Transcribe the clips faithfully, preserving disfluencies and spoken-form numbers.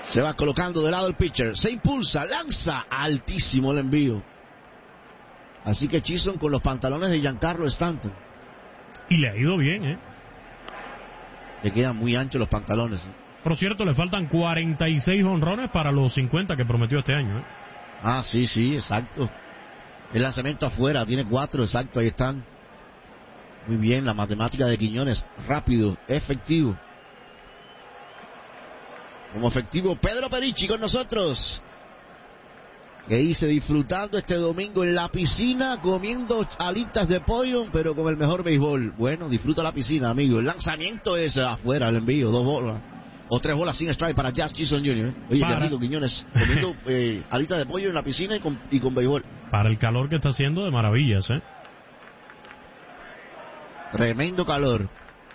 Se va colocando de lado el pitcher. Se impulsa, lanza. Altísimo el envío. Así que Chisholm con los pantalones de Giancarlo Stanton. Y le ha ido bien, ¿eh? Le quedan muy anchos los pantalones. ¿eh? Por cierto, le faltan cuarenta y seis jonrones para los cincuenta que prometió este año, ¿eh? Ah, sí, sí, exacto. El lanzamiento afuera, tiene cuatro, exacto, ahí están. Muy bien, la matemática de Quiñones. Rápido, efectivo. Como efectivo, Pedro Perichi con nosotros. Que dice disfrutando este domingo en la piscina, comiendo alitas de pollo, pero con el mejor béisbol. Bueno, disfruta la piscina, amigo. El lanzamiento es afuera, el envío, dos bolas. O tres bolas sin strike para Jazz Chisholm junior Oye, para... qué rico, Quiñones, comiendo eh, alitas de pollo en la piscina y con, y con béisbol. Para el calor que está haciendo, de maravillas, ¿eh? Tremendo calor.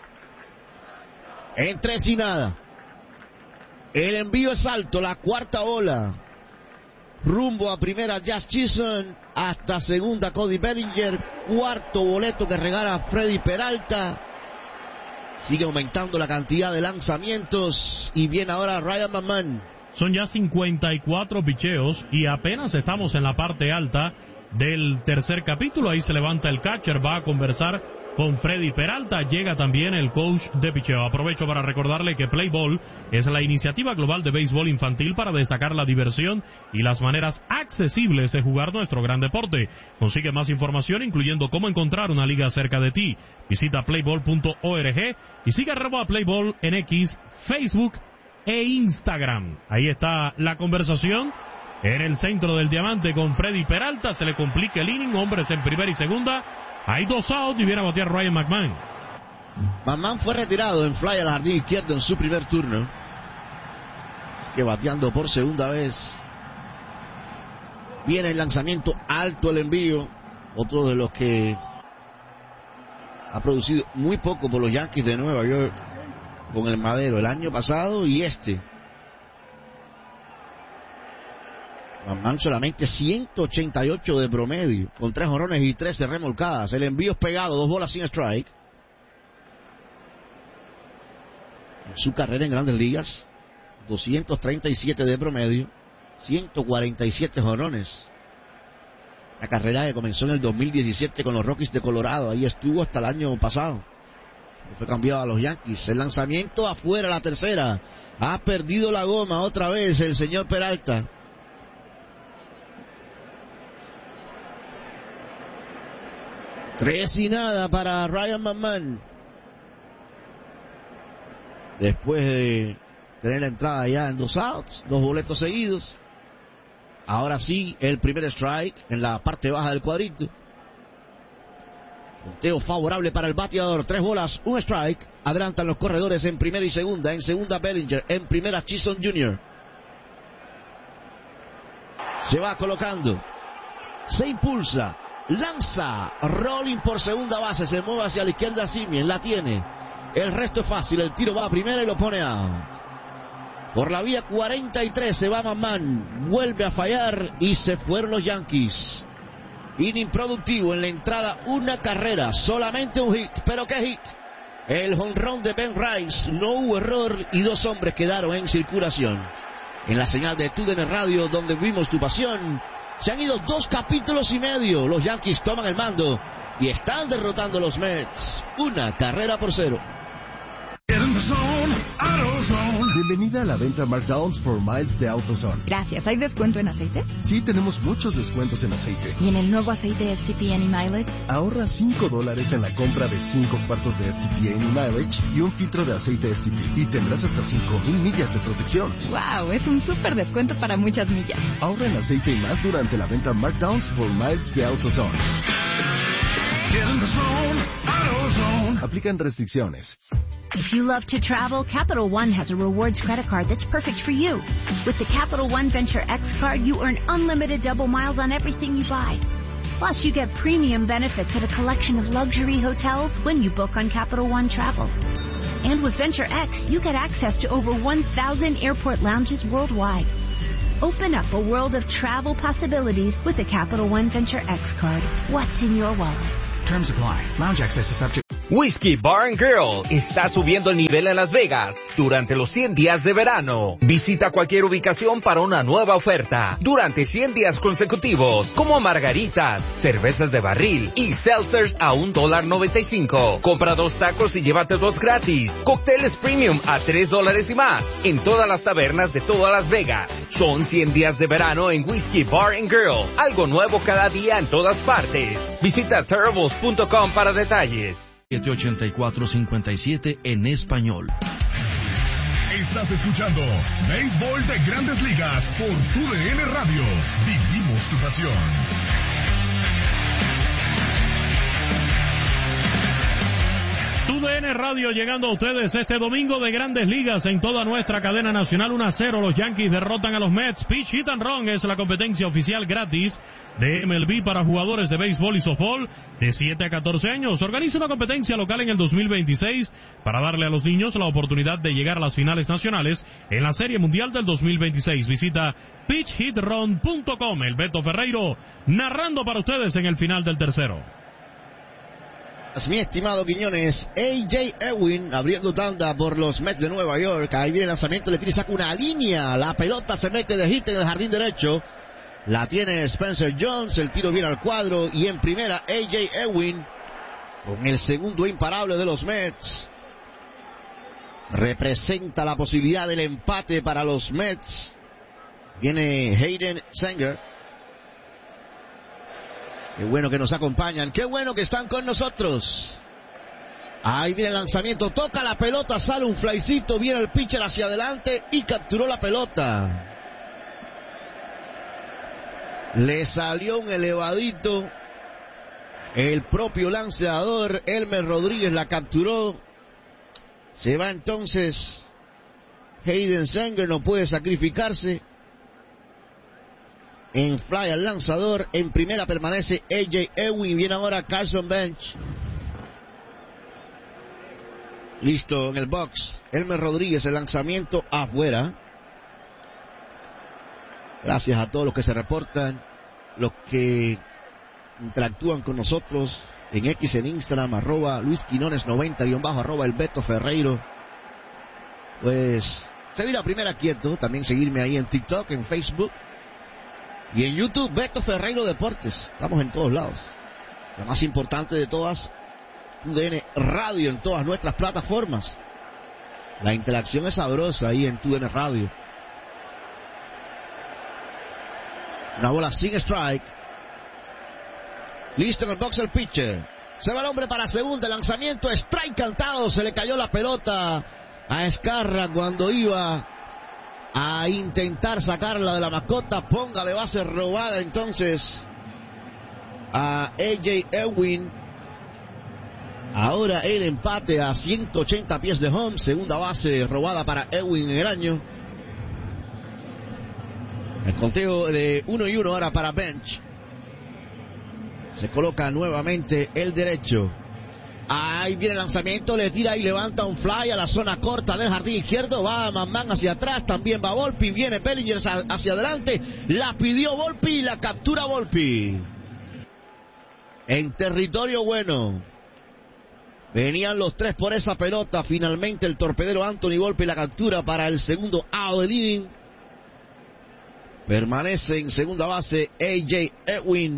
En tres y nada. El envío es alto, la cuarta bola. Rumbo a primera Jazz Chisholm, hasta segunda Cody Bellinger, cuarto boleto que regala Freddy Peralta. Sigue aumentando la cantidad de lanzamientos y viene ahora Ryan McMahon. Son ya cincuenta y cuatro picheos y apenas estamos en la parte alta del tercer capítulo. Ahí se levanta el catcher, va a conversar con Freddy Peralta. Llega también el coach de picheo. Aprovecho para recordarle que Play Ball es la iniciativa global de béisbol infantil para destacar la diversión y las maneras accesibles de jugar nuestro gran deporte. Consigue más información, incluyendo cómo encontrar una liga cerca de ti. Visita playball punto org y sigue arroba Playball en X, Facebook e Instagram. Ahí está la conversación en el centro del diamante con Freddy Peralta. Se le complica el inning, hombres en primera y segunda. Hay dos outs y viene a batear Ryan McMahon. McMahon fue retirado en fly al jardín izquierdo en su primer turno. Así que bateando por segunda vez. Viene el lanzamiento alto, el envío. Otro de los que ha producido muy poco por los Yankees de Nueva York con el madero el año pasado y este. McMahon solamente ciento ochenta y ocho de promedio, con tres jonrones y trece remolcadas. El envío es pegado, dos bolas sin strike. En su carrera en Grandes Ligas, doscientos treinta y siete de promedio, ciento cuarenta y siete jonrones. La carrera que comenzó en el dos mil diecisiete con los Rockies de Colorado, ahí estuvo hasta el año pasado. Fue cambiado a los Yankees. El lanzamiento afuera, la tercera. Ha perdido la goma otra vez el señor Peralta. Tres y nada para Ryan McMahon. Después de tener la entrada ya en dos outs, dos boletos seguidos. Ahora sí, el primer strike en la parte baja del cuadrito. Conteo favorable para el bateador. Tres bolas, un strike. Adelantan los corredores en primera y segunda. En segunda Bellinger. En primera Chisholm junior Se va colocando. Se impulsa. Lanza, rolling por segunda base, se mueve hacia la izquierda Simien, la tiene. El resto es fácil, el tiro va a primera y lo pone out. Por la vía cuarenta y tres se va McMahon, vuelve a fallar y se fueron los Yankees. Inning productivo en la entrada, una carrera, solamente un hit, pero qué hit. El jonrón de Ben Rice, no hubo error y dos hombres quedaron en circulación. En la señal de T U D N Radio, donde vimos tu pasión. Se han ido dos capítulos y medio. Los Yankees toman el mando y están derrotando a los Mets. Una carrera por cero. Bienvenida a la venta Markdowns por Miles de AutoZone. Gracias. ¿Hay descuento en aceites? Sí, tenemos muchos descuentos en aceite. ¿Y en el nuevo aceite S T P Any Mileage? Ahorra cinco dólares en la compra de cinco cuartos de S T P Any Mileage y un filtro de aceite S T P. Y tendrás hasta cinco mil millas de protección. ¡Wow! Es un súper descuento para muchas millas. Ahorra en aceite y más durante la venta Markdowns por Miles de AutoZone. Aplican restricciones. If you love to travel, Capital One has a rewards credit card that's perfect for you. With the Capital One Venture X card, you earn unlimited double miles on everything you buy. Plus, you get premium benefits at a collection of luxury hotels when you book on Capital One Travel. And with Venture X, you get access to over one thousand airport lounges worldwide. Open up a world of travel possibilities with the Capital One Venture X card. What's in your wallet? Terms apply. Lounge access is subject. Whiskey Bar and Grill está subiendo el nivel en Las Vegas durante los cien días de verano. Visita cualquier ubicación para una nueva oferta durante cien días consecutivos, como margaritas, cervezas de barril y seltzers a un dólar noventa y cinco. Compra dos tacos y llévate dos gratis. Cócteles premium a tres dólares y más en todas las tabernas de toda Las Vegas. Son cien días de verano en Whiskey Bar and Grill. Algo nuevo cada día en todas partes. Visita terribles punto com para detalles. siete ochenta y cuatro cincuenta y siete en español. Estás escuchando Béisbol de Grandes Ligas por Tu D N Radio. Vivimos tu pasión. Tu D N Radio llegando a ustedes este domingo de Grandes Ligas en toda nuestra cadena nacional. uno a cero los Yankees derrotan a los Mets. Pitch Hit and Run es la competencia oficial gratis de M L B para jugadores de béisbol y softball de siete a catorce años. Organiza una competencia local en el dos mil veintiséis para darle a los niños la oportunidad de llegar a las finales nacionales en la Serie Mundial del dos mil veintiséis. Visita pitch hit run punto com. El Beto Ferreiro narrando para ustedes en el final del tercero. Mi estimado Quiñones, A J Ewing abriendo tanda por los Mets de Nueva York. Ahí viene el lanzamiento, le tira y saca una línea. La pelota se mete de hit en el jardín derecho. La tiene Spencer Jones, el tiro viene al cuadro. Y en primera, A J Ewing con el segundo imparable de los Mets. Representa la posibilidad del empate para los Mets. Viene Hayden Sanger. Qué bueno que nos acompañan, qué bueno que están con nosotros. Ahí viene el lanzamiento, toca la pelota, sale un flycito, viene el pitcher hacia adelante y capturó la pelota. Le salió un elevadito. El propio lanzador, Elmer Rodríguez, la capturó. Se va entonces Hayden Sanger, no puede sacrificarse. En fly al lanzador, en primera permanece A J Ewing, viene ahora Carson Bench. Listo en el box, Elmer Rodríguez, el lanzamiento afuera. Gracias a todos los que se reportan, los que interactúan con nosotros en X, en Instagram, arroba Luis Quinones noventa, guión bajo, arroba el Beto Ferreiro. Pues, se la primera quieto, también seguirme ahí en TikTok, en Facebook. Y en YouTube, Beto Ferreiro Deportes. Estamos en todos lados. La más importante de todas, Tu D N Radio en todas nuestras plataformas. La interacción es sabrosa ahí en Tu D N Radio. Una bola sin strike. Listo en el box el pitcher. Se va el hombre para segunda. Lanzamiento, strike cantado. Se le cayó la pelota a Ezcarra cuando iba a intentar sacarla de la mascota. Póngale base robada entonces a A J Ewing. Ahora el empate a ciento ochenta pies de home. Segunda base robada para Ewing en el año. El conteo de uno y uno ahora para Bench. Se coloca nuevamente el derecho. Ahí viene el lanzamiento, le tira y levanta un fly a la zona corta del jardín izquierdo. Va Manman hacia atrás, también va Volpi. Viene Bellinger hacia adelante. La pidió Volpi y la captura Volpi. En territorio bueno. Venían los tres por esa pelota. Finalmente el torpedero Anthony Volpi la captura para el segundo out del inning. Permanece en segunda base A J Ewing.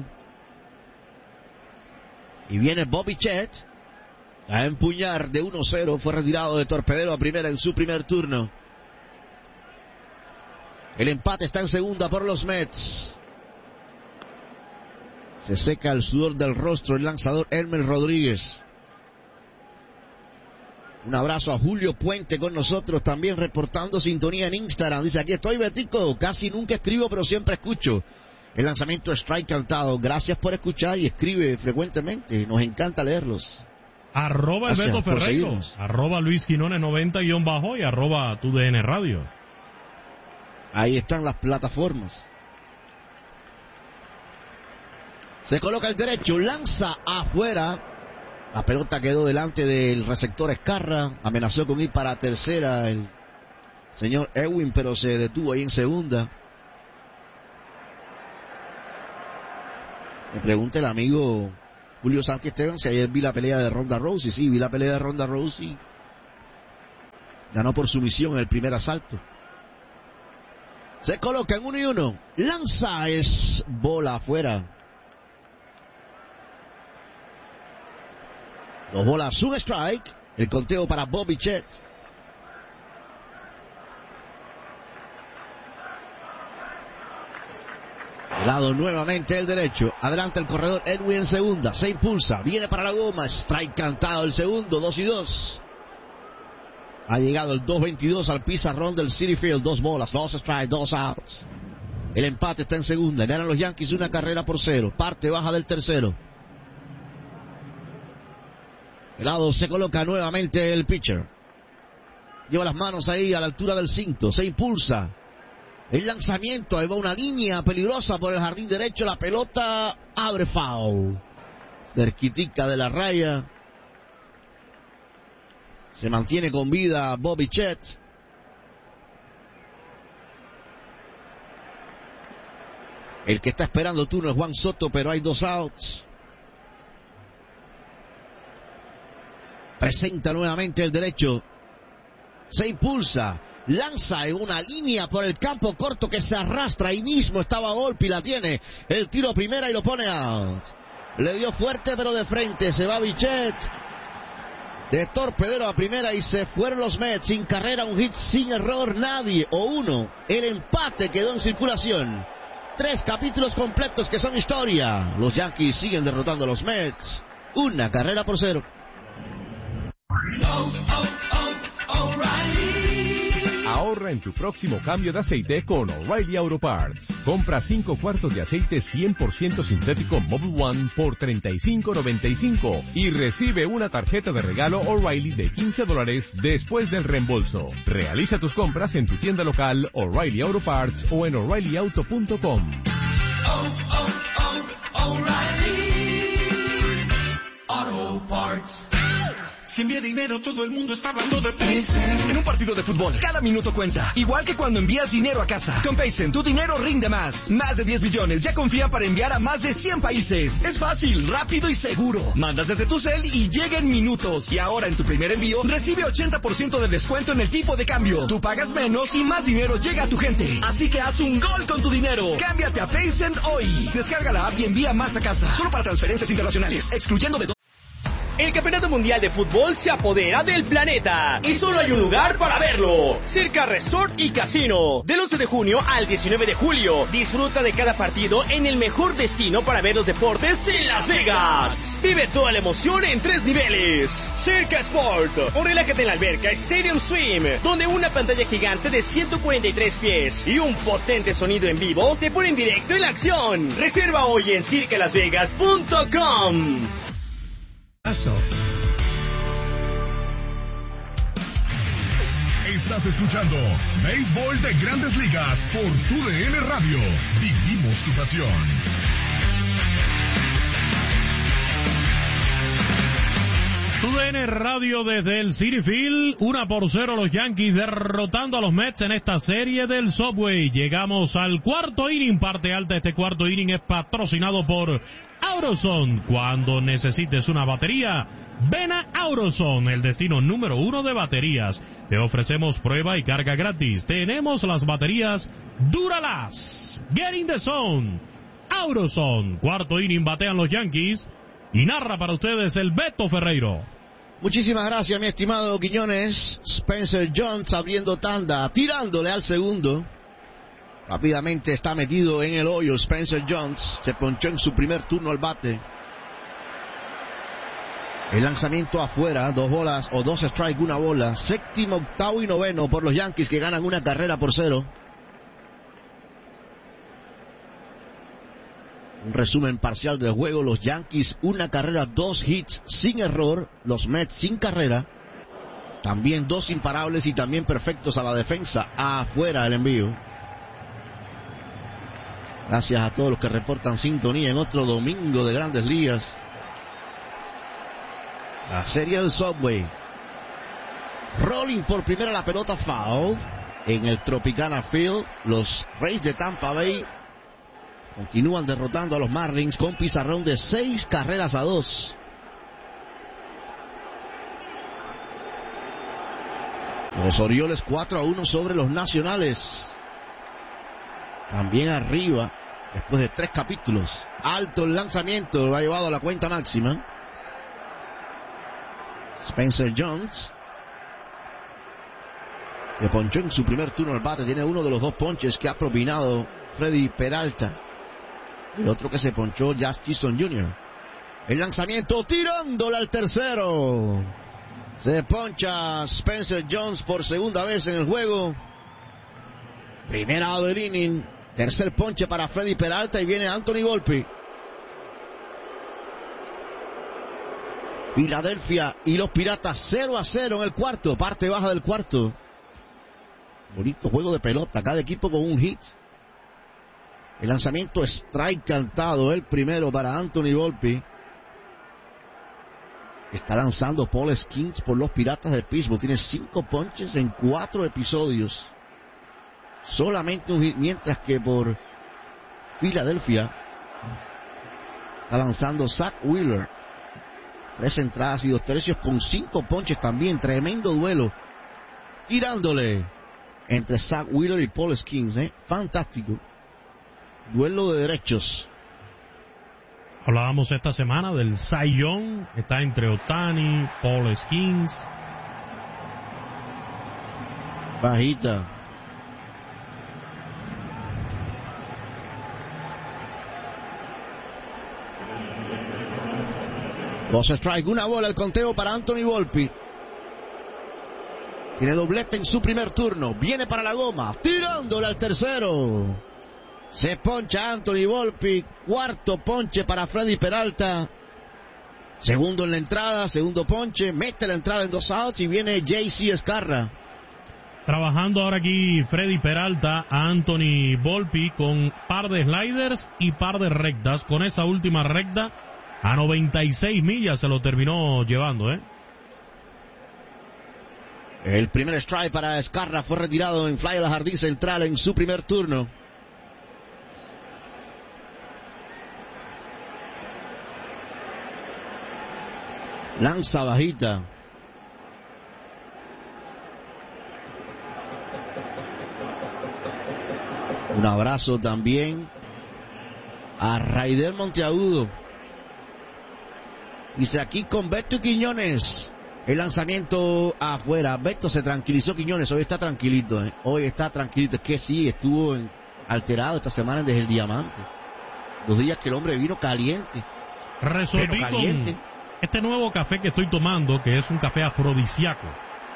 Y viene Bobby Chet a empuñar de uno cero. Fue retirado de torpedero a primera en su primer turno. El empate está en segunda por los Mets. Se seca el sudor del rostro el lanzador Elmer Rodríguez. Un abrazo a Julio Puente con nosotros, también reportando sintonía en Instagram. Dice, aquí estoy, Betico, casi nunca escribo, pero siempre escucho. El lanzamiento strike cantado. Gracias por escuchar y escribe frecuentemente. Nos encanta leerlos. Arroba el Beto Ferreiro, arroba Luis Quinones noventa guión bajo y arroba Tu D N Radio. Ahí están las plataformas. Se coloca el derecho, lanza afuera. La pelota quedó delante del receptor Ezcarra. Amenazó con ir para tercera el señor Ewing, pero se detuvo ahí en segunda. Me pregunta el amigo Julio Santi Esteban, si ayer vi la pelea de Ronda Rousey, sí, vi la pelea de Ronda Rousey. Ganó por sumisión en el primer asalto. Se colocan uno y uno. Lanza, es bola afuera. Dos bolas, un strike. El conteo para Bobby Chet. Lado nuevamente el derecho. Adelante el corredor Edwin en segunda. Se impulsa. Viene para la goma. Strike cantado el segundo. Dos y dos. Ha llegado el dos veintidós al pizarrón del Citi Field. Dos bolas, dos strikes, dos outs. El empate está en segunda. Ganan los Yankees una carrera por cero. Parte baja del tercero. El lado se coloca nuevamente el pitcher. Lleva las manos ahí a la altura del cinto. Se impulsa. El lanzamiento, ahí va una línea peligrosa por el jardín derecho, la pelota abre foul. Cerquitica de la raya. Se mantiene con vida Bobby Chet. El que está esperando turno es Juan Soto, pero hay dos outs. Presenta nuevamente el derecho. Se impulsa. Lanza en una línea por el campo corto que se arrastra. Ahí mismo estaba Volpi, la tiene. El tiro a primera y lo pone out. Le dio fuerte pero de frente. Se va Bichette. De torpedero a primera y se fueron los Mets. Sin carrera, un hit, sin error, nadie. O uno. El empate quedó en circulación. Tres capítulos completos que son historia. Los Yankees siguen derrotando a los Mets. Una carrera por cero. Oh, oh, oh, O'Reilly. Ahorra en tu próximo cambio de aceite con O'Reilly Auto Parts. Compra cinco cuartos de aceite cien por ciento sintético Mobil One por treinta y cinco noventa y cinco y recibe una tarjeta de regalo O'Reilly de quince dólares después del reembolso. Realiza tus compras en tu tienda local O'Reilly Auto Parts o en O'Reilly Auto punto com. Oh, oh, oh, O'Reilly Auto Parts. Si envía dinero, todo el mundo está hablando de Paycen. En un partido de fútbol, cada minuto cuenta. Igual que cuando envías dinero a casa. Con Paycen, tu dinero rinde más. Más de diez billones ya confían para enviar a más de cien países. Es fácil, rápido y seguro. Mandas desde tu cel y llega en minutos. Y ahora en tu primer envío, recibe ochenta por ciento de descuento en el tipo de cambio. Tú pagas menos y más dinero llega a tu gente. Así que haz un gol con tu dinero. Cámbiate a Paycen hoy. Descarga la app y envía más a casa. Solo para transferencias internacionales. Excluyendo de... El Campeonato Mundial de Fútbol se apodera del planeta y solo hay un lugar para verlo. Circa Resort y Casino. Del once de junio al diecinueve de julio. Disfruta de cada partido en el mejor destino para ver los deportes en Las Vegas. Vive toda la emoción en tres niveles. Circa Sport. O relájate en la alberca Stadium Swim, donde una pantalla gigante de ciento cuarenta y tres pies y un potente sonido en vivo te ponen directo en la acción. Reserva hoy en circa las vegas punto com. Estás escuchando Béisbol de Grandes Ligas por tu D N Radio. Vivimos tu pasión. Tu D N Radio desde el Citi Field, una por cero los Yankees derrotando a los Mets en esta serie del Subway. Llegamos al cuarto inning, parte alta. Este cuarto inning es patrocinado por Auroson. Cuando necesites una batería, ven a Auroson, el destino número uno de baterías. Te ofrecemos prueba y carga gratis. Tenemos las baterías Duralast. Get in the zone. Auroson. Cuarto inning, batean los Yankees. Y narra para ustedes el Beto Ferreiro. Muchísimas gracias, mi estimado Quiñones. Spencer Jones abriendo tanda, tirándole al segundo. Rápidamente está metido en el hoyo Spencer Jones. Se ponchó en su primer turno al bate. El lanzamiento afuera, dos bolas o dos strikes, una bola. Séptimo, octavo y noveno por los Yankees, que ganan una carrera por cero. Un resumen parcial del juego: los Yankees una carrera, dos hits sin error. Los Mets sin carrera. También dos imparables y también perfectos a la defensa. Afuera el envío. Gracias a todos los que reportan sintonía en otro domingo de Grandes Ligas. La serie del Subway. Rolling por primera la pelota, foul en el Tropicana Field. Los Rays de Tampa Bay Continúan derrotando a los Marlins con pizarrón de seis carreras a dos. Los Orioles cuatro a uno sobre los Nacionales. También arriba, después de tres capítulos. Alto el lanzamiento, lo ha llevado a la cuenta máxima. Spencer Jones, que ponchó en su primer turno al bate, tiene uno de los dos ponches que ha propinado Freddy Peralta. El otro que se ponchó, Jazz Chisholm junior El lanzamiento tirándole al tercero. Se poncha Spencer Jones por segunda vez en el juego. Primera out del inning. Tercer ponche para Freddy Peralta y viene Anthony Volpe. Filadelfia y los Piratas cero a cero en el cuarto, parte baja del cuarto. Bonito juego de pelota, cada equipo con un hit. El lanzamiento strike cantado, el primero para Anthony Volpe. Está lanzando Paul Skeens por los Piratas de Pittsburgh. Tiene cinco ponches en cuatro episodios. Solamente un hit, mientras que por Filadelfia está lanzando Zach Wheeler. Tres entradas y dos tercios con cinco ponches también. Tremendo duelo. Tirándole entre Zach Wheeler y Paul Skeens. ¿eh? Fantástico. Duelo de derechos. Hablábamos esta semana del Cy Young. Está entre Ohtani, Paul Skeens. Bajita. Dos strike, una bola, el conteo para Anthony Volpe. Tiene doblete en su primer turno. Viene para la goma, tirándole al tercero. Se poncha Anthony Volpe. Cuarto ponche para Freddy Peralta. Segundo en la entrada, segundo ponche. Mete la entrada en dos outs y viene J C Escarra. Trabajando ahora aquí Freddy Peralta a Anthony Volpe con par de sliders y par de rectas. Con esa última recta a noventa y seis millas se lo terminó llevando, ¿eh? El primer strike para Escarra fue retirado en fly al jardín central en su primer turno. Lanza bajita. Un abrazo también a Raider Monteagudo. Dice aquí con Beto y Quiñones. El lanzamiento afuera. Beto se tranquilizó. Quiñones hoy está tranquilito. ¿eh? Hoy está tranquilito. Es que sí, estuvo en, alterado esta semana desde el Diamante. Los días que el hombre vino caliente. Resolví caliente. Con este nuevo café que estoy tomando, que es un café afrodisíaco.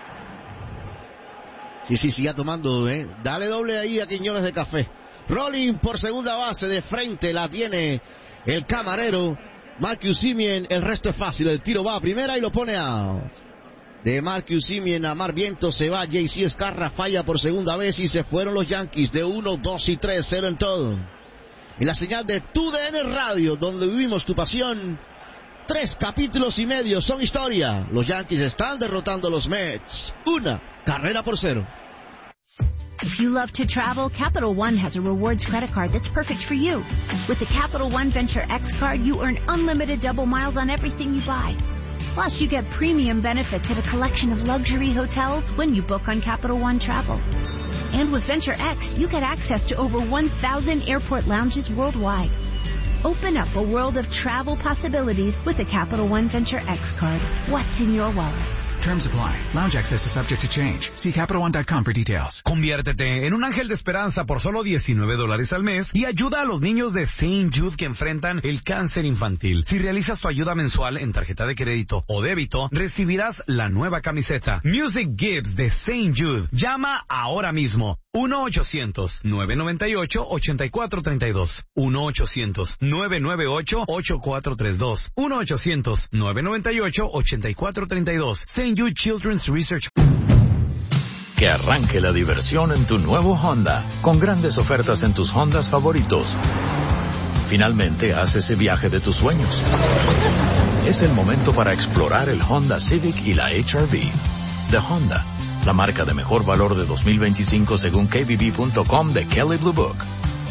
Sí, sí, siga tomando. ¿eh? Dale doble ahí a Quiñones de café. Rolling por segunda base de frente. La tiene el camarero Marcus Semien. El resto es fácil. El tiro va a primera y lo pone out. De Marcus Semien a Mar Viento se va J C Escarra. Falla por segunda vez y se fueron los Yankees de uno, dos y tres, cero en todo. En la señal de Tu D N Radio, donde vivimos tu pasión. Tres capítulos y medio son historia. Los Yankees están derrotando a los Mets. Una carrera por cero. If you love to travel, Capital One has a rewards credit card that's perfect for you. With the Capital One Venture X card, you earn unlimited double miles on everything you buy. Plus, you get premium benefits at a collection of luxury hotels when you book on Capital One Travel. And with Venture X, you get access to over one thousand airport lounges worldwide. Open up a world of travel possibilities with the Capital One Venture X card. What's in your wallet? Terms apply. Lounge access is subject to change. See Capital One dot com for details. Conviértete en un ángel de esperanza por solo diecinueve dólares al mes y ayuda a los niños de Saint Jude que enfrentan el cáncer infantil. Si realizas tu ayuda mensual en tarjeta de crédito o débito, recibirás la nueva camiseta Music Gives de Saint Jude. Llama ahora mismo. uno ochocientos, nueve noventa y ocho, ochenta y cuatro treinta y dos. uno ochocientos, nueve nueve ocho, ocho cuatro tres dos. uno ochocientos, nueve noventa y ocho, ochenta y cuatro treinta y dos. Saint Jude Children's Research. Que arranque la diversión en tu nuevo Honda, con grandes ofertas en tus Hondas favoritos. Finalmente, haz ese viaje de tus sueños. Es el momento para explorar el Honda Civic y la H R V. De Honda, la marca de mejor valor de dos mil veinticinco según K B B punto com de Kelley Blue Book.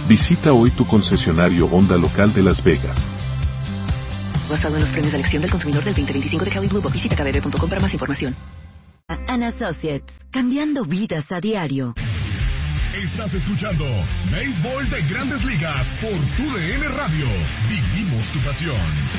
Visita hoy tu concesionario Honda local de Las Vegas. Basado en los premios de elección del consumidor del veinte veinticinco de Kelley Blue Book. Visita k b b punto com para más información. And Associates, cambiando vidas a diario. Estás escuchando Béisbol de Grandes Ligas por tu D N Radio. Vivimos tu pasión.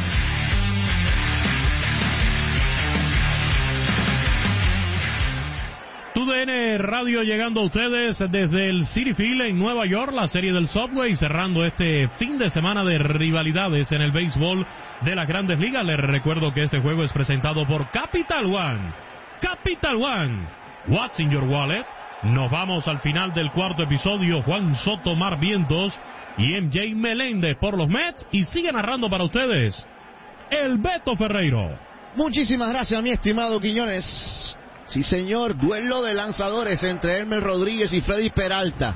Tu D N Radio llegando a ustedes desde el Citi Field en Nueva York, la serie del Subway, cerrando este fin de semana de rivalidades en el béisbol de las Grandes Ligas. Les recuerdo que este juego es presentado por Capital One. Capital One, what's in your wallet? Nos vamos al final del cuarto episodio. Juan Soto, Mar Vientos y M J Meléndez por los Mets, y sigue narrando para ustedes el Beto Ferreiro. Muchísimas gracias, mi estimado Quiñones. Sí, señor, duelo de lanzadores entre Elmer Rodríguez y Freddy Peralta.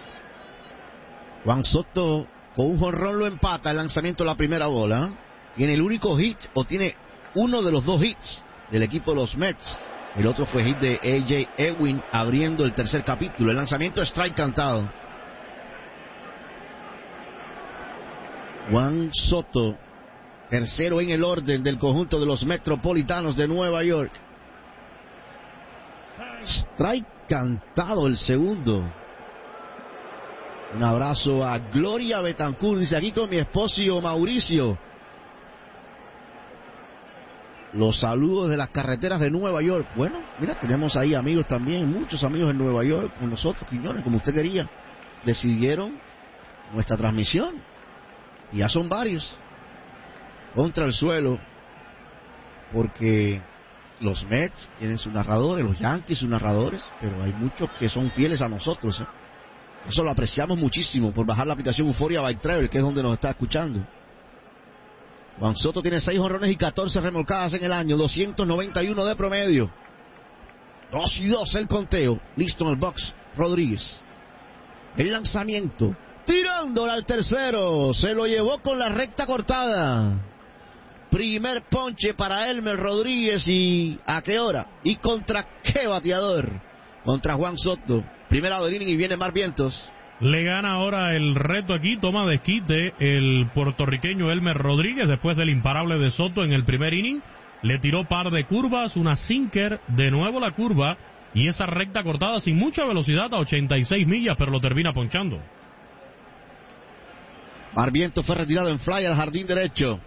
Juan Soto con un jonrón lo empata el lanzamiento de la primera bola. Tiene el único hit, o tiene uno de los dos hits del equipo de los Mets. El otro fue hit de A J Ewing abriendo el tercer capítulo. El lanzamiento strike cantado. Juan Soto, tercero en el orden del conjunto de los Metropolitanos de Nueva York. Strike cantado el segundo. Un abrazo a Gloria Betancourt. Dice: aquí con mi esposo Mauricio. Los saludos de las carreteras de Nueva York. Bueno, mira, tenemos ahí amigos también, muchos amigos en Nueva York con nosotros, Quiñones, como usted quería. Decidieron nuestra transmisión. Y ya son varios. Contra el suelo. Porque los Mets tienen sus narradores, los Yankees sus narradores, pero hay muchos que son fieles a nosotros, ¿eh? Eso lo apreciamos muchísimo por bajar la aplicación Euphoria by Travel, que es donde nos está escuchando. Juan Soto tiene seis jonrones y catorce remolcadas en el año, doscientos noventa y uno de promedio. dos y dos el conteo. Listo en el box Rodríguez. El lanzamiento. Tirándola al tercero. Se lo llevó con la recta cortada. Primer ponche para Elmer Rodríguez. ¿Y a qué hora? ¿Y contra qué bateador? Contra Juan Soto. Primera del inning y viene Mar Vientos. Le gana ahora el reto aquí, toma de esquite el puertorriqueño Elmer Rodríguez después del imparable de Soto en el primer inning. Le tiró par de curvas, una sinker, de nuevo la curva y esa recta cortada sin mucha velocidad a ochenta y seis millas, pero lo termina ponchando. Mar Vientos fue retirado en fly al jardín derecho.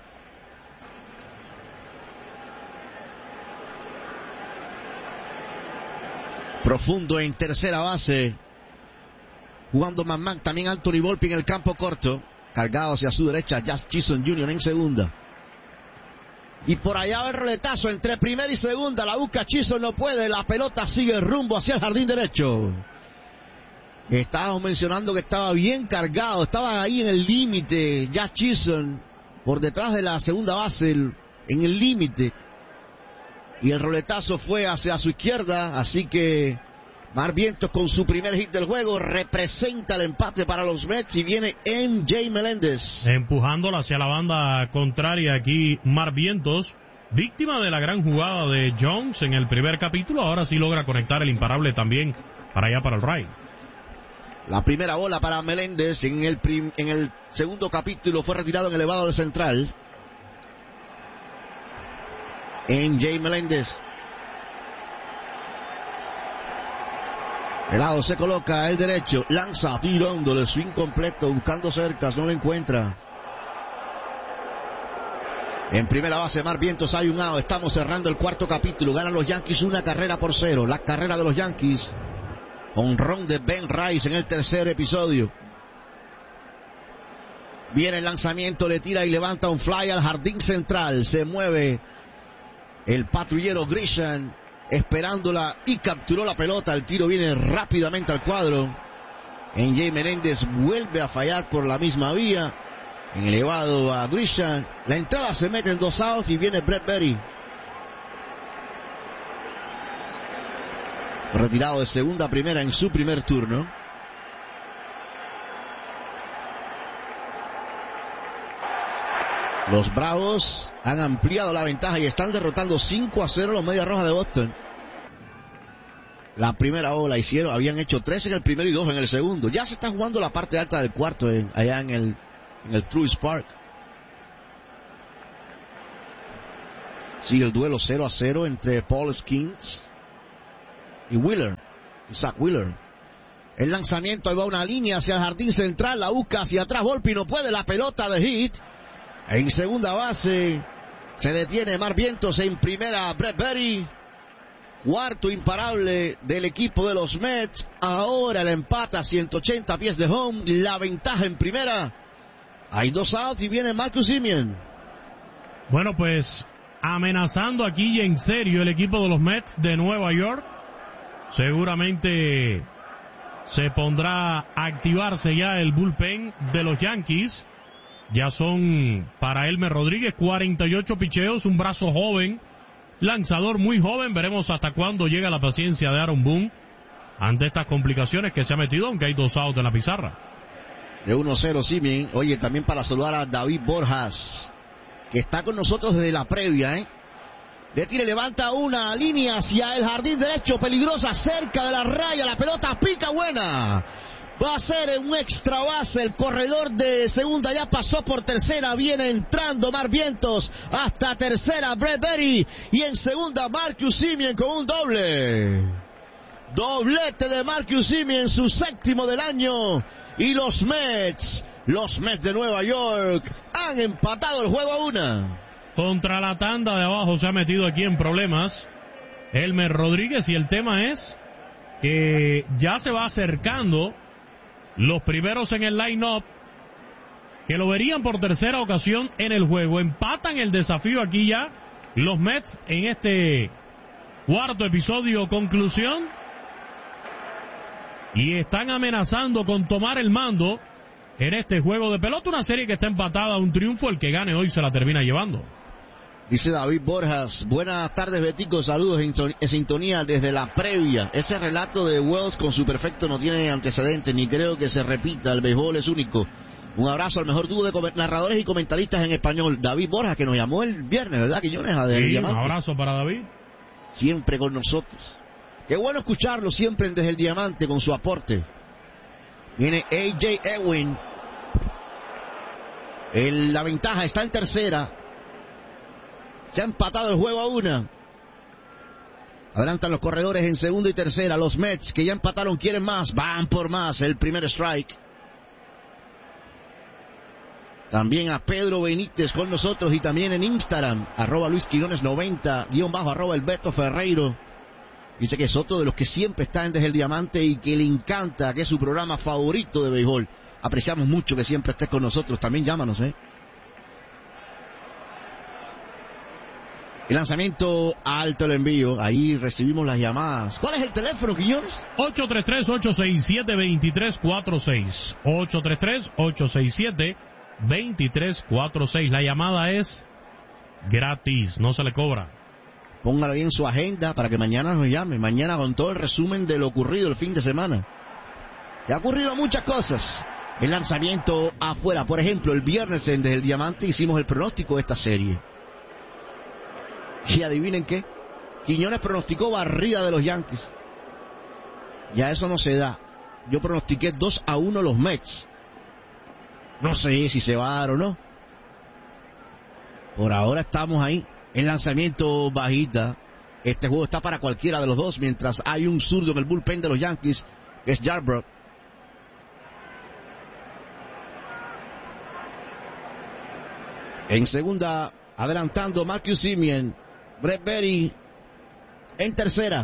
Profundo en tercera base. Jugando man-man, también Anthony Volpi en el campo corto. Cargado hacia su derecha, Jazz Chisholm junior en segunda. Y por allá va el roletazo entre primera y segunda. La busca Chisholm, no puede. La pelota sigue rumbo hacia el jardín derecho. Estábamos mencionando que estaba bien cargado. Estaba ahí en el límite. Jazz Chisholm por detrás de la segunda base, el, en el límite. Y el roletazo fue hacia su izquierda. Así que Mar Vientos con su primer hit del juego representa el empate para los Mets y viene M J Meléndez. Empujándola hacia la banda contraria aquí Mar Vientos, víctima de la gran jugada de Jones en el primer capítulo. Ahora sí logra conectar el imparable también para allá para el right. La primera bola para Meléndez en el, prim, en el segundo capítulo fue retirado en el elevador central. M J Meléndez. El lado se coloca el derecho, lanza, tirándole swing completo, buscando cercas, no lo encuentra. En primera base, Mar Vientos, hay un out, estamos cerrando el cuarto capítulo, ganan los Yankees una carrera por cero, la carrera de los Yankees, honrón de Ben Rice en el tercer episodio. Viene el lanzamiento, le tira y levanta un fly al jardín central, se mueve el patrullero Grisham, esperándola y capturó la pelota. El tiro viene rápidamente al cuadro. M J Meléndez vuelve a fallar por la misma vía. En elevado a Grisham. La entrada se mete en dos outs y viene Brett Berry. Retirado de segunda a primera en su primer turno. Los Bravos han ampliado la ventaja y están derrotando cinco a cero los Medias Rojas de Boston. la primera ola. Hicieron, habían hecho tres en el primero y dos en el segundo. Ya se está jugando la parte alta del cuarto en, allá en el, en el Truist Park. Sigue el duelo cero a cero entre Paul Skeens y Wheeler, Zach Wheeler. El lanzamiento, ahí va una línea hacia el jardín central, la busca hacia atrás, Volpi no puede, la pelota de hit. En segunda base se detiene Mark Vientos, en primera Brett Berry. Cuarto imparable del equipo de los Mets. Ahora el empate a ciento ochenta pies de home, la ventaja en primera. Hay dos outs y viene Marcus Semien. Bueno, pues amenazando aquí y en serio el equipo de los Mets de Nueva York. Seguramente se pondrá a activarse ya el bullpen de los Yankees. Ya son para Elmer Rodríguez cuarenta y ocho picheos, un brazo joven, lanzador muy joven. Veremos hasta cuándo llega la paciencia de Aaron Boone ante estas complicaciones que se ha metido, aunque hay dos outs en la pizarra. De uno cero Semien. Oye, también para saludar a David Borjas, que está con nosotros desde la previa, ¿eh? Le tira, levanta una línea hacia el jardín derecho, peligrosa, cerca de la raya, la pelota pica, buena. Va a ser un extra base, el corredor de segunda ya pasó por tercera, viene entrando Mark Vientos hasta tercera Brett Berry, y en segunda Marcus Semien con un doble. Doblete de Marcus Semien, su séptimo del año, y los Mets, los Mets de Nueva York han empatado el juego a una. Contra la tanda de abajo se ha metido aquí en problemas Elmer Rodríguez, y el tema es que ya se va acercando los primeros en el line-up, que lo verían por tercera ocasión en el juego. Empatan el desafío aquí ya los Mets en este cuarto episodio, conclusión, y están amenazando con tomar el mando en este juego de pelota, una serie que está empatada a un triunfo. El que gane hoy se la termina llevando. Dice David Borjas, buenas tardes Betico, saludos en sintonía desde la previa. Ese relato de Wells con su perfecto no tiene antecedentes, ni creo que se repita, el béisbol es único. Un abrazo al mejor dúo de narradores y comentaristas en español, David Borjas, que nos llamó el viernes, ¿verdad, Quiñones? Sí, un abrazo para David. Siempre con nosotros. Qué bueno escucharlo siempre desde el Diamante con su aporte. Viene A J Ewing. El, la ventaja está en tercera. Se ha empatado el juego a una. Adelantan los corredores en segunda y tercera. Los Mets, que ya empataron, quieren más. Van por más. El primer strike. También a Pedro Benítez con nosotros, y también en Instagram, arroba Luis Quirones noventa, guión bajo, arroba el Beto Ferreiro. Dice que es otro de los que siempre están desde el Diamante y que le encanta, que es su programa favorito de béisbol. Apreciamos mucho que siempre estés con nosotros. También llámanos, ¿eh? El lanzamiento alto, el envío. Ahí recibimos las llamadas. ¿Cuál es el teléfono, Quiñones? ocho tres tres, ocho seis siete, dos tres cuatro seis. ocho tres tres, ocho seis siete, dos tres cuatro seis. La llamada es gratis, no se le cobra. Póngala bien en su agenda para que mañana nos llame. Mañana con todo el resumen de lo ocurrido el fin de semana. Que ha ocurrido muchas cosas. El lanzamiento afuera. Por ejemplo, el viernes en Desde el Diamante hicimos el pronóstico de esta serie. Y adivinen qué, Quiñones pronosticó barrida de los Yankees. Ya eso no se da. Yo pronostiqué dos a uno los Mets. No sé si se va a dar o no. Por ahora estamos ahí. El lanzamiento bajita. Este juego está para cualquiera de los dos, mientras hay un zurdo en el bullpen de los Yankees, que es Yarbrough. En segunda, adelantando Marcus Semien. Brett Berry en tercera.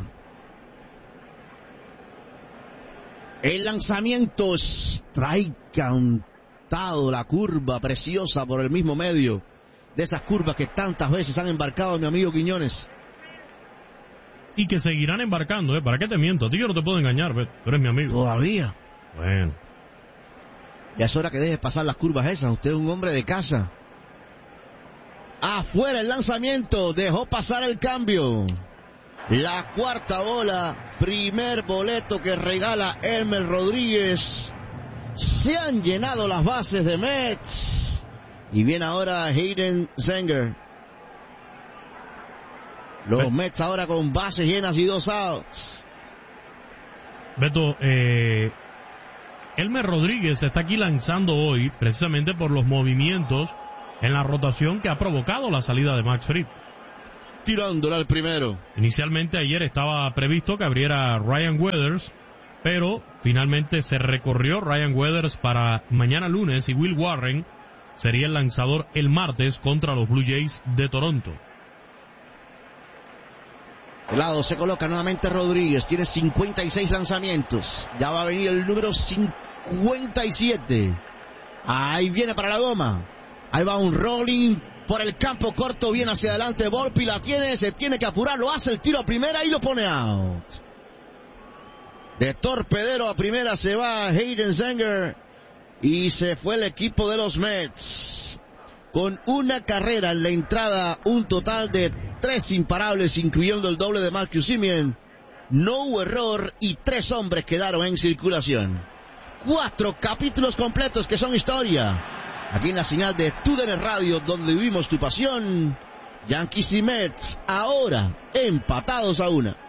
El lanzamiento, strike cantado, la curva preciosa por el mismo medio. De esas curvas que tantas veces han embarcado a mi amigo Quiñones. Y que seguirán embarcando, ¿eh? ¿Para qué te miento? A ti yo no te puedo engañar, ¿ves? Tú eres mi amigo. Todavía. Bueno. Ya es hora que dejes pasar las curvas esas. Usted es un hombre de casa. Afuera el lanzamiento, dejó pasar el cambio. La cuarta bola, primer boleto que regala Elmer Rodríguez. Se han llenado las bases de Mets. Y viene ahora Hayden Zenger. Los Mets ahora con bases llenas y dos outs. Beto, eh, Elmer Rodríguez está aquí lanzando hoy precisamente por los movimientos en la rotación que ha provocado la salida de Max Fried. Tirándola al primero. Inicialmente ayer estaba previsto que abriera Ryan Weathers, pero finalmente se recorrió Ryan Weathers para mañana lunes y Will Warren sería el lanzador el martes contra los Blue Jays de Toronto. De lado se coloca nuevamente Rodríguez, tiene cincuenta y seis lanzamientos, ya va a venir el número cincuenta y siete, ahí viene para la goma, ahí va un rolling por el campo corto, bien hacia adelante, Volpi la tiene, se tiene que apurar, lo hace el tiro a primera y lo pone out. De torpedero a primera se va Hayden Zanger y se fue el equipo de los Mets con una carrera en la entrada, un total de tres imparables, incluyendo el doble de Marcus Semien. No hubo error y tres hombres quedaron en circulación. Cuatro capítulos completos que son historia. Aquí en la señal de T U D N Radio, donde vivimos tu pasión. Yankees y Mets, ahora empatados a una.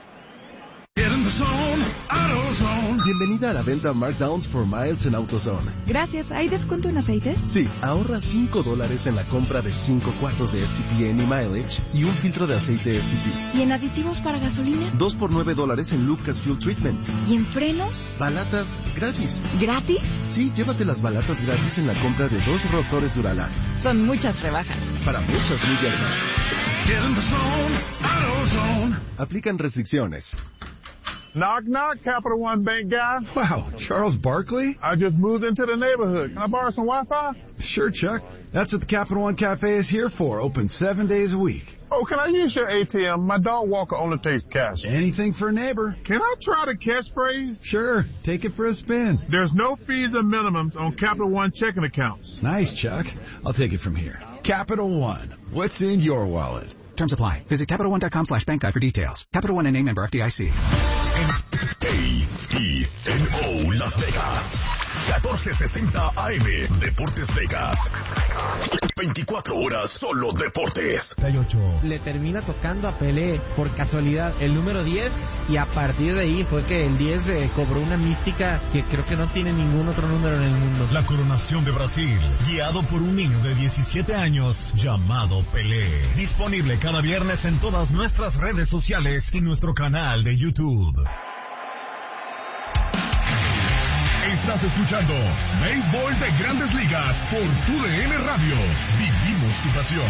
Bienvenida a la venta Markdowns for Miles en AutoZone. Gracias. ¿Hay descuento en aceites? Sí, ahorra cinco dólares en la compra de cinco cuartos de S T P Any Mileage y un filtro de aceite S T P. ¿Y en aditivos para gasolina? Dos por nueve dólares en Lucas Fuel Treatment. ¿Y en frenos? Balatas gratis. ¿Gratis? Sí, llévate las balatas gratis en la compra de dos rotores Duralast. Son muchas rebajas. Para muchas millas más. Get in the zone, AutoZone. Aplican restricciones. Knock, knock, Capital One Bank guy. Wow, Charles Barkley? I just moved into the neighborhood. Can I borrow some Wi-Fi? Sure, Chuck. That's what the Capital One Cafe is here for, open seven days a week. Oh, can I use your A T M? My dog walker only takes cash. Anything for a neighbor. Can I try the catchphrase? Sure, take it for a spin. There's no fees or minimums on Capital One checking accounts. Nice, Chuck. I'll take it from here. Capital One. What's in your wallet? Terms apply. Visit CapitalOne.com slash bank guide for details. Capital One N A member F D I C. A T N O Las Vegas. catorce sesenta A M. Deportes Vegas. veinticuatro horas solo deportes. Le termina tocando a Pelé por casualidad el número diez y a partir de ahí fue que el diez eh, cobró una mística que creo que no tiene ningún otro número en el mundo. La coronación de Brasil, guiado por un niño de diecisiete años llamado Pelé. Disponible cada viernes en todas nuestras redes sociales y nuestro canal de YouTube. Estás escuchando Béisbol de Grandes Ligas por T U D N Radio. Vivimos tu pasión.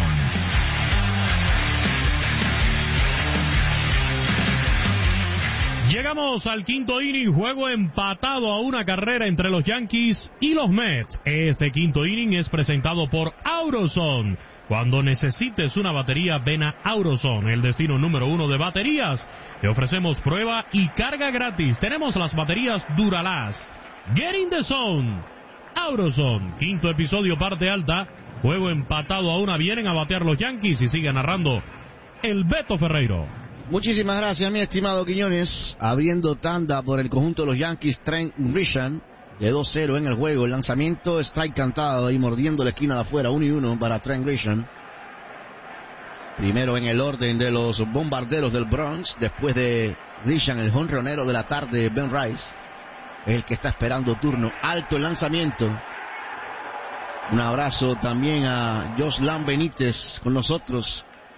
Llegamos al quinto inning, juego empatado a una carrera entre los Yankees y los Mets. Este quinto inning es presentado por AutoZone. Cuando necesites una batería, ven a AutoZone, el destino número uno de baterías. Te ofrecemos prueba y carga gratis. Tenemos las baterías Duralast. Get in the zone. AutoZone, quinto episodio, parte alta. Juego empatado a una, vienen a batear los Yankees y sigue narrando el Beto Ferreiro. Muchísimas gracias, mi estimado Quiñones. Abriendo tanda por el conjunto de los Yankees, Trent Grisham, de dos cero en el juego. El lanzamiento, strike cantado y mordiendo la esquina de afuera, uno y uno para Trent Grisham. Primero en el orden de los bombarderos del Bronx, después de Grisham, el jonronero de la tarde, Ben Rice, es el que está esperando turno. Alto el lanzamiento. Un abrazo también a Joslan Benítez con nosotros.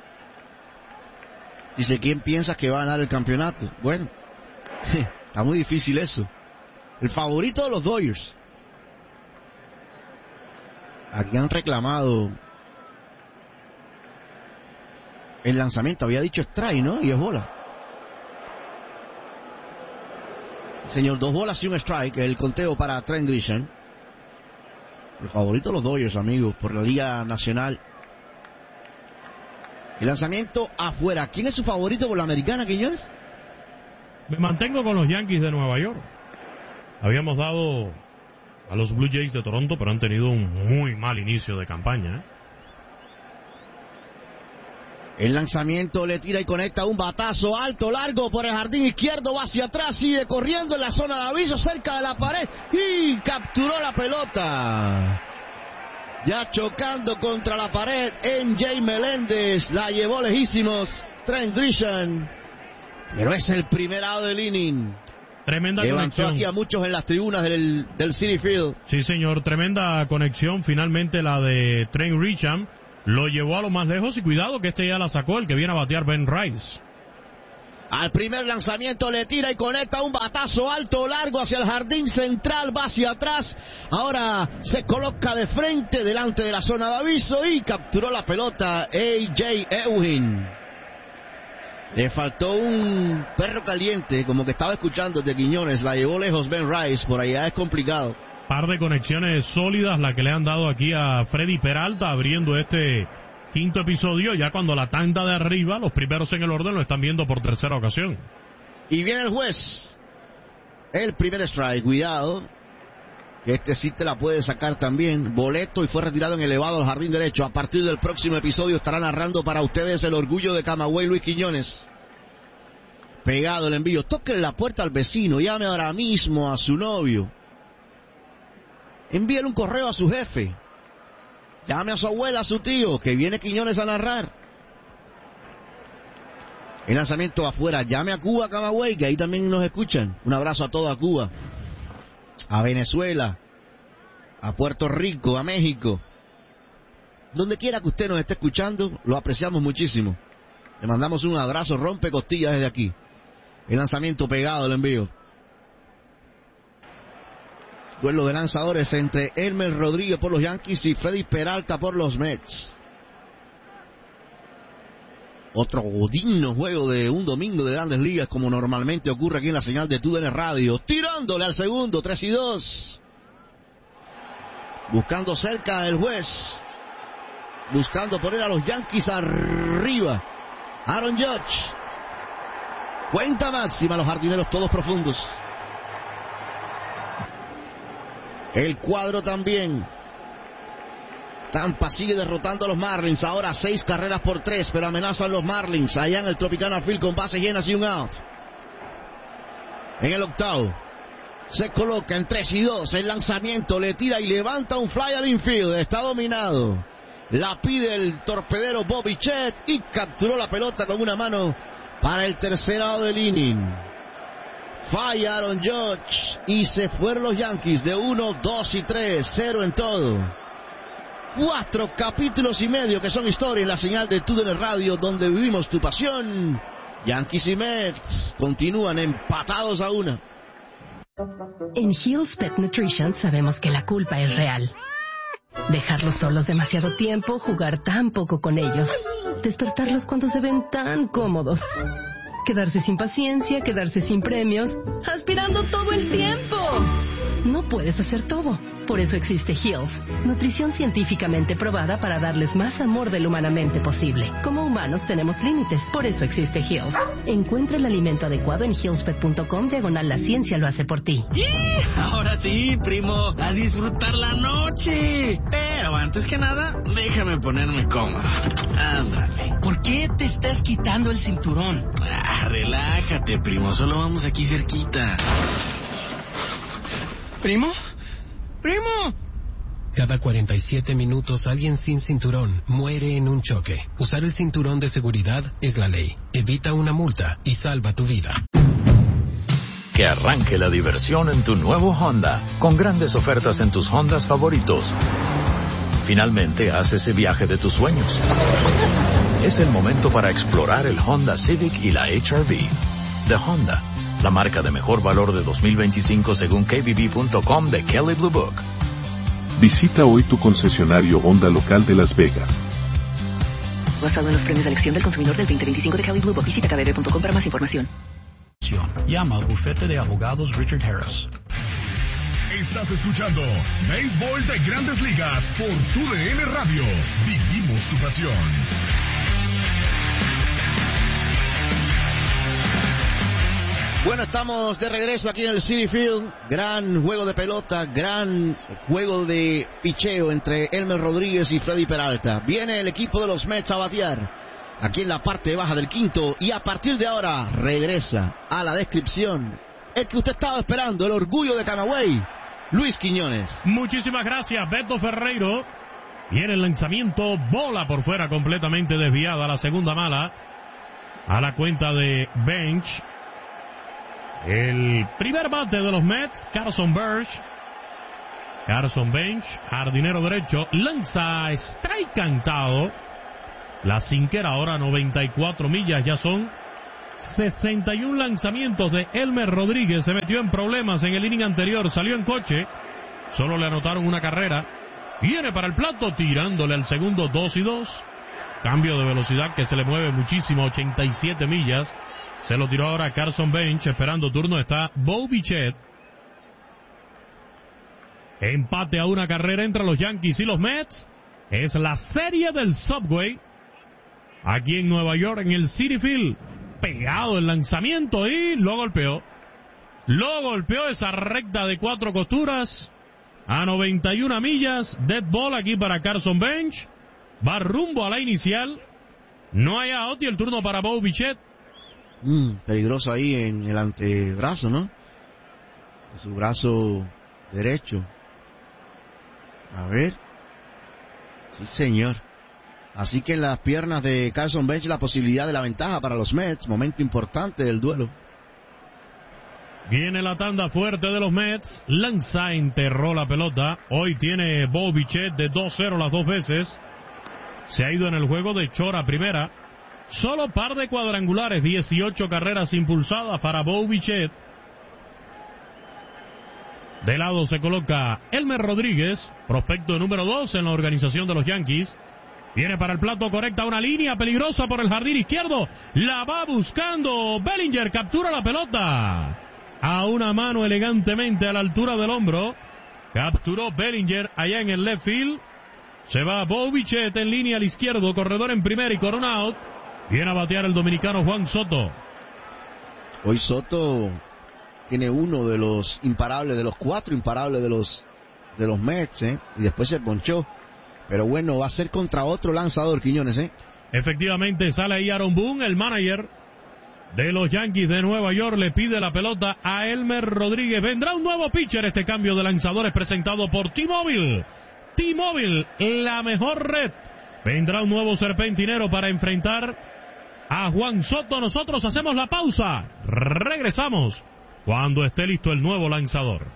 Dice, ¿quién piensas que va a ganar el campeonato? Bueno, está muy difícil eso. El favorito de los Dodgers. Aquí han reclamado el lanzamiento. Había dicho strike, ¿no? Y es bola. Señor, dos bolas y un strike. El conteo para Trent Grisham. El favorito de los Dodgers, amigos, por la Liga Nacional. El lanzamiento afuera. ¿Quién es su favorito por la americana, Quiñones? Me mantengo con los Yankees de Nueva York. Habíamos dado a los Blue Jays de Toronto, pero han tenido un muy mal inicio de campaña, ¿eh? El lanzamiento le tira y conecta un batazo alto, largo por el jardín izquierdo, va hacia atrás, sigue corriendo en la zona de aviso, cerca de la pared y capturó la pelota. Ya chocando contra la pared, M J Meléndez la llevó lejísimos. Trent Grisham, pero es el primer out del inning. Tremenda Levantó conexión. aquí a muchos en las tribunas del, del Citi Field. Sí, señor, tremenda conexión. Finalmente la de Trent Richam lo llevó a lo más lejos y cuidado que este ya la sacó, el que viene a batear Ben Rice. Al primer lanzamiento le tira y conecta un batazo alto, largo hacia el jardín central, va hacia atrás. Ahora se coloca de frente delante de la zona de aviso y capturó la pelota A J Ewing. Le faltó un perro caliente, como que estaba escuchando de Quiñones, la llevó lejos Ben Rice, por allá es complicado. Par de conexiones sólidas la que le han dado aquí a Freddy Peralta abriendo este quinto episodio, ya cuando la tanda de arriba, los primeros en el orden, lo están viendo por tercera ocasión. Y viene el juez. El primer strike, cuidado, que este sí te la puede sacar también. Boleto y fue retirado en elevado al jardín derecho. A partir del próximo episodio estará narrando para ustedes el orgullo de Camagüey, Luis Quiñones. Pegado el envío. Tóquenle la puerta al vecino, llame ahora mismo a su novio. Envíele un correo a su jefe. Llame a su abuela, a su tío, que viene Quiñones a narrar. El lanzamiento afuera. Llame a Cuba, Camagüey, que ahí también nos escuchan. Un abrazo a toda Cuba, a Venezuela, a Puerto Rico, a México. Donde quiera que usted nos esté escuchando, lo apreciamos muchísimo. Le mandamos un abrazo, rompe costillas desde aquí. El lanzamiento pegado, el envío. Duelo de lanzadores entre Elmer Rodríguez por los Yankees y Freddy Peralta por los Mets. Otro digno juego de un domingo de Grandes Ligas, como normalmente ocurre aquí en la señal de T U D N Radio. Tirándole al segundo, tres y dos. Buscando cerca el juez. Buscando poner a los Yankees arriba. Aaron Judge. Cuenta máxima, los jardineros todos profundos. El cuadro también. Tampa sigue derrotando a los Marlins. Ahora seis carreras por tres, pero amenazan los Marlins allá en el Tropicana Field con bases llenas y un out. En el octavo se coloca en tres y dos. El lanzamiento le tira y levanta un fly al infield. Está dominado. La pide el torpedero Bobby Chet y capturó la pelota con una mano para el tercer out del inning. Falla Aaron Judge y se fueron los Yankees de uno, dos y tres, cero en todo. Cuatro capítulos y medio que son historia en la señal de T U D N Radio, donde vivimos tu pasión. Yankees y Mets continúan empatados a una. En Hill's Pet Nutrition sabemos que la culpa es real. Dejarlos solos demasiado tiempo, jugar tan poco con ellos, despertarlos cuando se ven tan cómodos, quedarse sin paciencia, quedarse sin premios, aspirando todo el tiempo. No puedes hacer todo. Por eso existe Hill's, nutrición científicamente probada para darles más amor del humanamente posible. Como humanos tenemos límites, por eso existe Hill's. Encuentra el alimento adecuado en hillspet punto com, diagonal la ciencia lo hace por ti. Ahora sí, primo, a disfrutar la noche. Pero antes que nada, déjame ponerme cómodo. Ándale. ¿Por qué te estás quitando el cinturón? Ah, relájate, primo, solo vamos aquí cerquita. ¿Primo? ¡Primo! Cada cuarenta y siete minutos alguien sin cinturón muere en un choque. Usar el cinturón de seguridad es la ley. Evita una multa y salva tu vida. Que arranque la diversión en tu nuevo Honda, con grandes ofertas en tus Hondas favoritos. Finalmente haz ese viaje de tus sueños. Es el momento para explorar el Honda Civic y la H R V. De Honda, la marca de mejor valor de dos mil veinticinco según K B B punto com de Kelley Blue Book. Visita hoy tu concesionario Honda local de Las Vegas. Basado en los premios de elección del consumidor del veinte veinticinco de Kelley Blue Book. Visita K B B punto com para más información. Llama al bufete de abogados Richard Harris. Estás escuchando Béisbol de Grandes Ligas por T U D N Radio. Vivimos tu pasión. Bueno, estamos de regreso aquí en el Citi Field. Gran juego de pelota, gran juego de picheo entre Elmer Rodríguez y Freddy Peralta. Viene el equipo de los Mets a batear aquí en la parte baja del quinto y a partir de ahora regresa a la descripción el que usted estaba esperando, el orgullo de Camagüey, Luis Quiñones. Muchísimas gracias, Beto Ferreiro. Viene el lanzamiento, bola por fuera completamente desviada, la segunda mala a la cuenta de Bench. El primer bate de los Mets, Carson Bench. Carson Bench, jardinero derecho, lanza strike cantado. La sinquera ahora noventa y cuatro millas, ya son sesenta y uno lanzamientos de Elmer Rodríguez. Se metió en problemas en el inning anterior, salió en coche, solo le anotaron una carrera. Viene para el plato, tirándole al segundo, dos y dos. Cambio de velocidad que se le mueve muchísimo, ochenta y siete millas. Se lo tiró ahora Carson Bench, esperando turno está Bo Bichette. Empate a una carrera entre los Yankees y los Mets. Es la serie del Subway. Aquí en Nueva York, en el Citi Field. Pegado el lanzamiento y lo golpeó. Lo golpeó esa recta de cuatro costuras. A noventa y una millas. Dead ball aquí para Carson Bench. Va rumbo a la inicial. No hay out y el turno para Bo Bichette. Mm, peligroso ahí en el antebrazo, ¿no? En su brazo derecho. A ver. Sí, señor. Así que en las piernas de Carson Bench la posibilidad de la ventaja para los Mets. Momento importante del duelo. Viene la tanda fuerte de los Mets. Lanza, enterró la pelota. Hoy tiene Bo Bichette de dos cero las dos veces. Se ha ido en el juego de Chora primera. Solo par de cuadrangulares, dieciocho carreras impulsadas para Bo Bichette. De lado se coloca Elmer Rodríguez, prospecto número dos en la organización de los Yankees. Viene para el plato, correcta una línea peligrosa por el jardín izquierdo. La va buscando Bellinger, captura la pelota. A una mano elegantemente a la altura del hombro. Capturó Bellinger allá en el left field. Se va Bo Bichette en línea al izquierdo, corredor en primera y con un out. Viene a batear el dominicano Juan Soto. Hoy Soto tiene uno de los imparables, de los cuatro imparables de los de los Mets, ¿eh? Y después se ponchó. Pero bueno, va a ser contra otro lanzador, Quiñones, ¿eh? Efectivamente, sale ahí Aaron Boone, el manager de los Yankees de Nueva York. Le pide la pelota a Elmer Rodríguez. Vendrá un nuevo pitcher. Este cambio de lanzadores presentado por T-Mobile. T-Mobile, la mejor red. Vendrá un nuevo serpentinero para enfrentar a Juan Soto. Nosotros hacemos la pausa. Regresamos cuando esté listo el nuevo lanzador.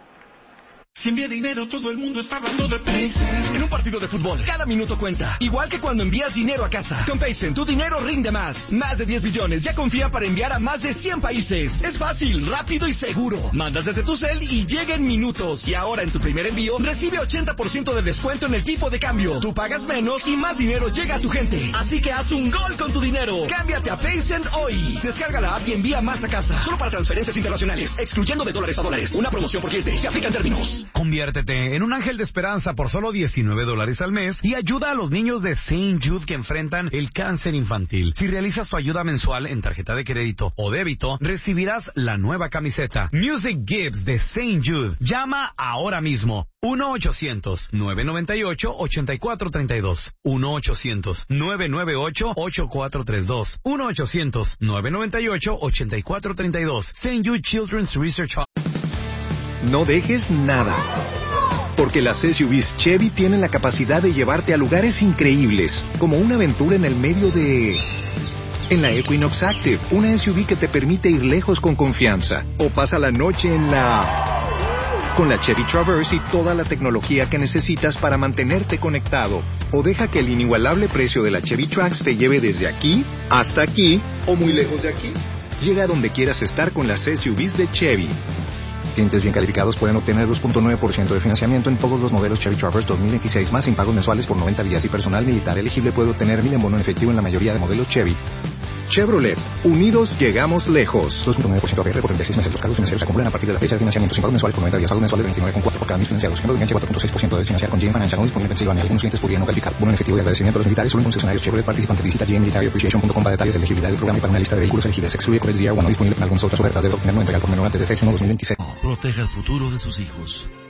Si envía dinero, todo el mundo está hablando de Paycen. En un partido de fútbol, cada minuto cuenta. Igual que cuando envías dinero a casa. Con Paycen, tu dinero rinde más. Más de diez billones ya confían para enviar a más de cien países. Es fácil, rápido y seguro. Mandas desde tu cel y llega en minutos. Y ahora en tu primer envío, recibe ochenta por ciento de descuento en el tipo de cambio. Tú pagas menos y más dinero llega a tu gente. Así que haz un gol con tu dinero. Cámbiate a Paycen hoy. Descarga la app y envía más a casa. Solo para transferencias internacionales, excluyendo de dólares a dólares. Una promoción por cliente. Se aplican términos. Conviértete en un ángel de esperanza por solo diecinueve dólares al mes y ayuda a los niños de Saint Jude que enfrentan el cáncer infantil. Si realizas tu ayuda mensual en tarjeta de crédito o débito, recibirás la nueva camiseta Music Gives de Saint Jude. Llama ahora mismo. uno ochocientos, nueve noventa y ocho, ochenta y cuatro treinta y dos. uno ochocientos, nueve noventa y ocho, ochenta y cuatro treinta y dos. uno ochocientos, nueve noventa y ocho, ochenta y cuatro treinta y dos. Saint Jude Children's Research. No dejes nada, porque las S U Vs Chevy tienen la capacidad de llevarte a lugares increíbles, como una aventura en el medio de... En la Equinox Active, una S U V que te permite ir lejos con confianza. O pasa la noche en la... Con la Chevy Traverse y toda la tecnología que necesitas para mantenerte conectado. O deja que el inigualable precio de la Chevy Trax te lleve desde aquí hasta aquí o muy lejos de aquí. Llega a donde quieras estar con las S U Vs de Chevy. Clientes bien calificados pueden obtener dos punto nueve por ciento de financiamiento en todos los modelos Chevy Traverse dos mil veintiséis más sin pagos mensuales por noventa días y personal militar elegible puede obtener mil en bono en efectivo en la mayoría de modelos Chevy. Chevrolet, unidos llegamos lejos. dos punto nueve por ciento A P R por treinta y seis meses. Los cargos financieros se acumulan a partir de la fecha de financiamiento sin pagos mensuales por noventa días. Pagos mensuales de veintinueve coma cuatro por cada mil financiados. Siendo de vigencia cuatro punto seis por ciento de financiar con G M Financial no disponible en Pensilvania. Algunos clientes podrían no calificar. Bono en efectivo y agradecimiento a los militares solo en concesionarios Chevrolet participantes. Visita G M Military Appreciation punto com para detalles de elegibilidad del programa y para una lista de vehículos elegibles. Excluye Coverage D R uno no disponible en algunas otras ofertas. Debe obtener no entregar por menor antes de seis uno dos mil veintiséis. Proteja el futuro de sus hijos.